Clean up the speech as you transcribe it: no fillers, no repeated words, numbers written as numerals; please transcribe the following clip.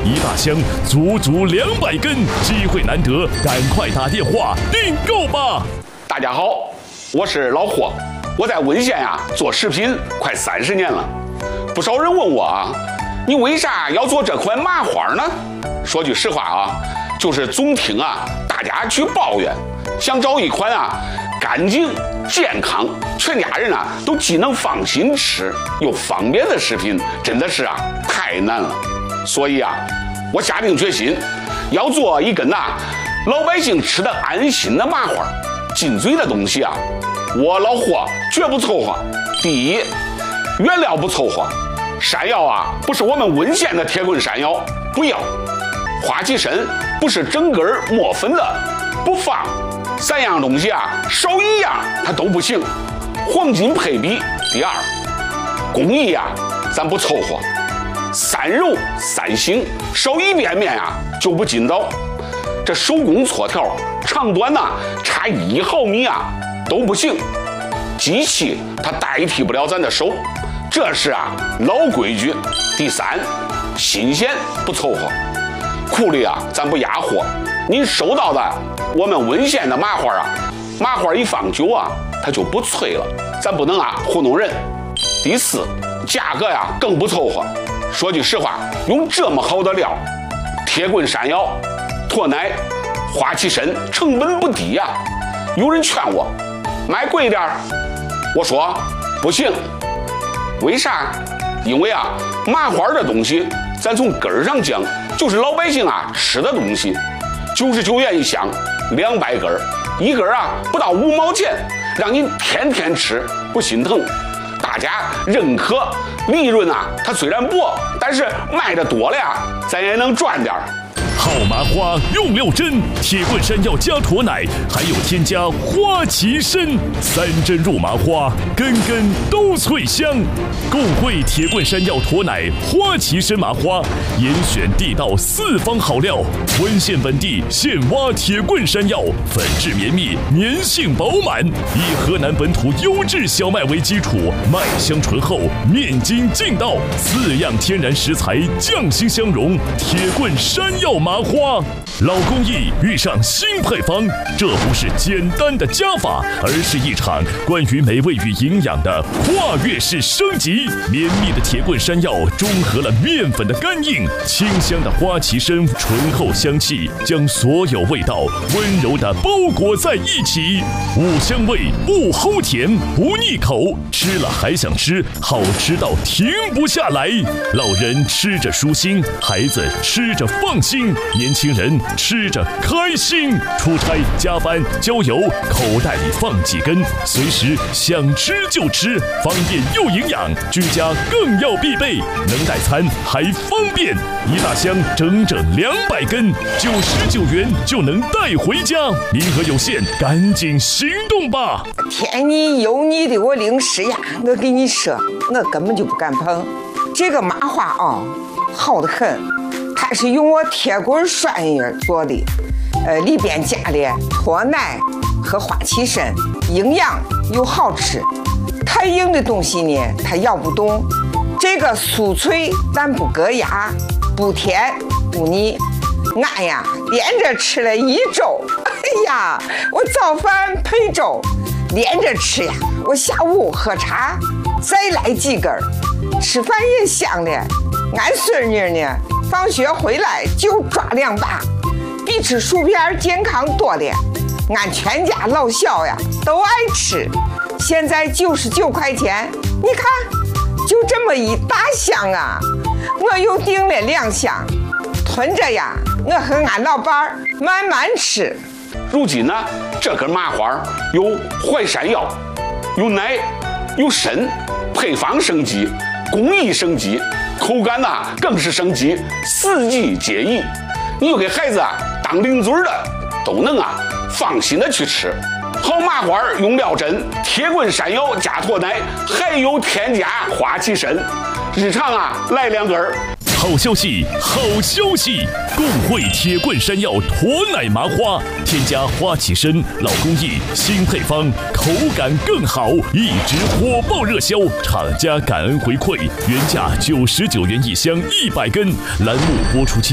一大箱，足足200根，机会难得，赶快打电话订购吧！ 大家好，我是老霍，我在温县做视频快30年了。不少人问我你为啥要做这款麻花呢？说句实话就是总听大家去抱怨，想找一款干净健康，全家人都既能放心吃又方便的食品，真的是太难了。所以我下定决心要做一根老百姓吃的安心的麻花。进嘴的东西我老霍绝不凑合。第一，原料不凑合，山药不是我们温县的铁棍山药，不要；花旗参不是整根磨粉的，不放。3样东西少1样它都不行，黄金配比。第二，工艺咱不凑合，3揉3醒，少一遍面就不筋道。这手工搓条长短差1毫米都不行，机器它代替不了咱的手，这是老规矩。第三，新鲜不凑合，库里咱不压货，您收到的我们温县的麻花麻花一放久它就不脆了，咱不能糊弄人。第四，价格更不凑合。说句实话，用这么好的料，铁棍山药、驼奶、花旗参，成本不低有人劝我买贵点，我说不行。为啥？因为麻花的东西咱从根儿上讲就是老百姓吃的东西，99元一箱，200根，一根不到5毛钱，让您天天吃不心疼。大家认可，利润它虽然薄，但是卖的多了咱也能赚点。 好麻花用6针，铁棍山药加驼奶，还有添加花旗参，3针入麻花，根根都脆香。共汇铁棍山药驼奶、花旗参麻花，严选地道4方好料，温县本地现挖铁棍山药，粉质绵密，粘性饱满，以河南本土优质小麦为基础，麦香醇厚，面筋劲道，4样天然食材匠心相融，铁棍山药麻花，老工艺遇上新配方，这不是简单的加法，而是一场关于美味与营养的跨越式升级。绵密的铁棍山药中和了面粉的干硬，清香的花旗参醇厚香气将所有味道温柔地包裹在一起，5香味，不齁甜，不腻口，吃了还想吃，好吃到停不下来。老人吃着舒心，孩子吃着放心，年轻人吃着开心。出差、加班、郊游，口袋里放几根，随时想吃就吃，方便又营养，居家更要必备，能带餐还方便。一大箱整整200根，99元就能带回家，名额有限，赶紧行动吧！ 天你有你的我零食我跟你说，我根本就不敢碰这个麻花好得很。它是用我铁棍栓叶做的，里边加了驼奶和花旗参，营养又好吃。太硬的东西呢，它咬不动。这个酥脆但不硌牙，不甜不腻。俺连着吃了1周，哎呀，我早饭配粥，连着吃我下午喝茶，再来几根，吃饭也香了。俺孙女呢，放学回来就抓2把，比吃薯片健康多了。俺全家老小都爱吃。现在99块钱，你看就这么一大箱我又订了2箱，囤着我和俺老伴儿慢慢吃。 如今这根麻花有淮山药，有奶，有参，配方升级，工艺升级，口感更是升级，4季皆宜。你就给孩子当零嘴的都能放心的去吃。好麻花用料真，铁棍山药加驼奶，还有添加花旗参，日常来2根。 好消息，好消息！共汇铁棍山药驼奶麻花，添加花旗参，老工艺，新配方，口感更好，一直火爆热销。厂家感恩回馈，原价99元一箱100根。栏目播出期